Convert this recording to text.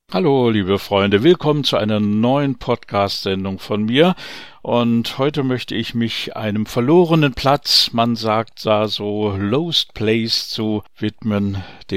Hallo, liebe Freunde, willkommen zu einer neuen Podcast-Sendung von mir. Und heute möchte ich mich einem verlorenen Platz, man sagt da so Lost Place, zu widmen,